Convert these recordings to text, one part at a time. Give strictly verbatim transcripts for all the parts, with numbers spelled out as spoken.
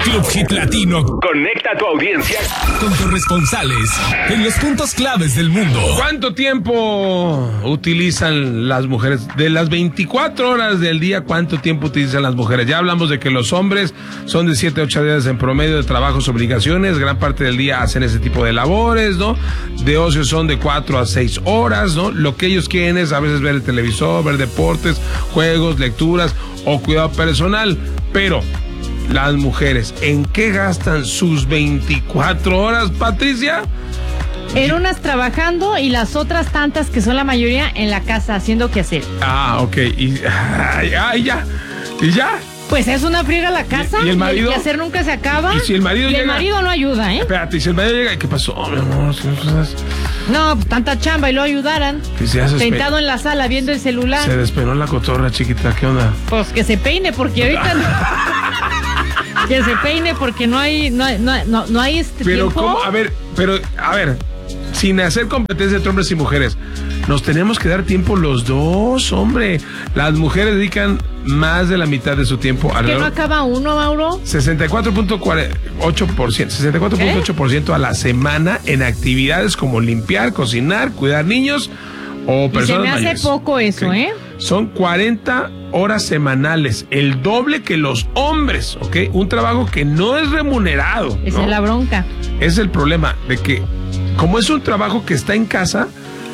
Club Hit Latino conecta a tu audiencia con corresponsales en los puntos claves del mundo. ¿Cuánto tiempo utilizan las mujeres? De las veinticuatro horas del día, ¿cuánto tiempo utilizan las mujeres? Ya hablamos de que los hombres son de siete a ocho días en promedio de trabajos, obligaciones, gran parte del día hacen ese tipo de labores, ¿no? De ocio son de cuatro a seis horas, ¿no? Lo que ellos quieren es a veces ver el televisor, ver deportes, juegos, lecturas o cuidado personal, pero las mujeres, ¿en qué gastan sus veinticuatro horas, Patricia? En unas trabajando y las otras tantas, que son la mayoría, en la casa haciendo qué hacer. Ah, ok. Y, ay, ay, ya. ¿Y ya? Pues es una friega la casa. ¿Y, y el marido? Y el quehacer nunca se acaba. ¿Y si el marido y llega? el marido no ayuda, ¿eh? Espérate, ¿y si el marido llega? ¿Qué pasó, mi amor? No, pues tanta chamba y lo ayudaran. Sentado en la sala viendo el celular. Se despeinó la cotorra, chiquita. ¿Qué onda? Pues que se peine, porque ahorita no. Que se peine porque no hay, no hay, no, no, no hay este pero tiempo. ¿cómo? A ver, pero, a ver, sin hacer competencia entre hombres y mujeres, nos tenemos que dar tiempo los dos, hombre. Las mujeres dedican más de la mitad de su tiempo a ¿Que no acaba uno, Mauro? sesenta y cuatro punto ocho por ciento, sesenta y cuatro punto ocho por ciento a la semana en actividades como limpiar, cocinar, cuidar niños o personas mayores. Y se me hace mayores. poco eso, ¿Okay? ¿eh? Son cuarenta horas semanales, el doble que los hombres, ¿ok? Un trabajo que no es remunerado. Esa ¿no? es la bronca. Es el problema de que, como es un trabajo que está en casa,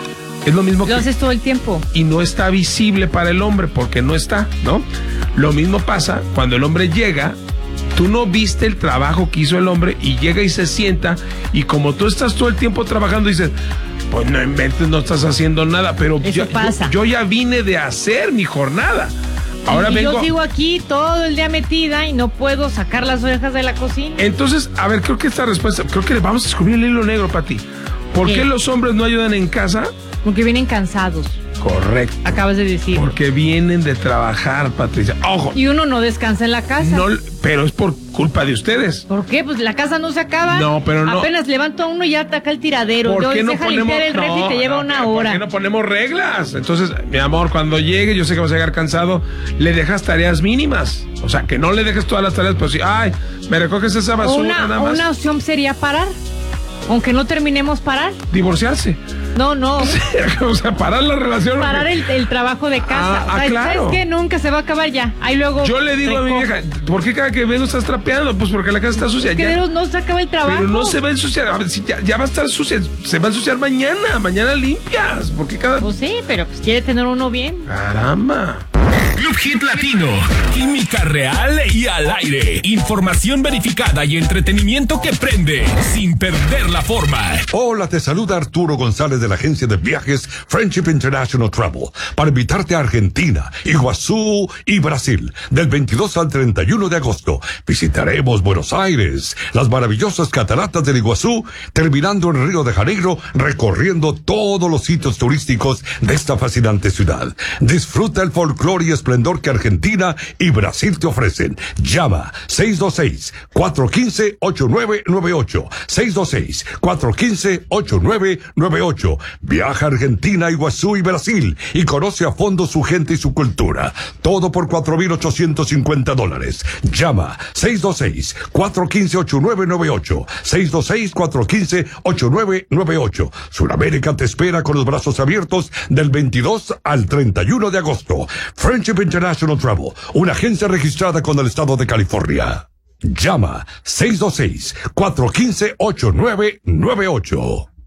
es lo mismo que... Lo haces todo el tiempo. Y no está visible para el hombre porque no está, ¿no? Lo mismo pasa cuando el hombre llega, tú no viste el trabajo que hizo el hombre y llega y se sienta, y como tú estás todo el tiempo trabajando, dices... Pues no inventes, no estás haciendo nada, pero Eso yo, pasa. Yo, yo ya vine de hacer mi jornada. Ahora y vengo. yo sigo aquí todo el día metida y no puedo sacar las orejas de la cocina. Entonces, a ver, creo que esta respuesta, creo que le vamos a descubrir el hilo negro para ti. ¿Por ¿Qué? qué los hombres no ayudan en casa? Porque vienen cansados. Correcto. Acabas de decir. Porque vienen de trabajar, Patricia. Ojo. Y uno no descansa en la casa. No, pero es por culpa de ustedes. ¿Por qué? Pues la casa no se acaba. No, pero no. Apenas levanta uno y ya ataca el tiradero. ¿Por qué Yo no deja ponemos, limpiar el no, refri y te lleva no, una ¿por hora. qué no ponemos reglas? Entonces, mi amor, cuando llegue, yo sé que vas a llegar cansado, le dejas tareas mínimas. O sea, que no le dejes todas las tareas, pero sí, ay, me recoges esa basura una, nada más. Una opción sería parar. Aunque no terminemos parar. Divorciarse. No, no. O sea, parar la relación. Parar el, el trabajo de casa. Ah, o sea, ah, claro. ¿sabes qué? Nunca se va a acabar ya. Ahí luego. Yo le digo recojo. a mi vieja, ¿por qué cada que vengo estás trapeando? Pues porque la casa está sucia. Que ya. no se acaba el trabajo. Pero no se va a ensuciar. A ver, si ya, ya va a estar sucia. Se va a ensuciar mañana. Mañana limpias. Porque cada. Pues sí, pero pues quiere tener uno bien. Caramba. Club Hit Latino, química real y al aire, información verificada y entretenimiento que prende sin perder la forma. Hola, te saluda Arturo González de la agencia de viajes Friendship International Travel para invitarte a Argentina, Iguazú y Brasil del veintidós al treinta y uno de agosto. Visitaremos Buenos Aires, las maravillosas cataratas del Iguazú, terminando en Río de Janeiro, recorriendo todos los sitios turísticos de esta fascinante ciudad. Disfruta el folclore y esplendor que Argentina y Brasil te ofrecen. Llama seis dos seis, cuatro uno cinco, ocho nueve nueve ocho, seis dos seis, cuatro uno cinco, ocho nueve nueve ocho. Viaja a Argentina, Iguazú y Brasil y conoce a fondo su gente y su cultura. Todo por cuatro mil ochocientos cincuenta dólares. Llama seis dos seis, cuatro uno cinco, ocho nueve nueve ocho, seis dos seis, cuatro uno cinco, ocho nueve nueve ocho. Sudamérica te espera con los brazos abiertos del veintidós al treinta y uno de agosto. Friendship International Travel, una agencia registrada con el estado de California. Llama seis dos seis, cuatro uno cinco, ocho nueve nueve ocho.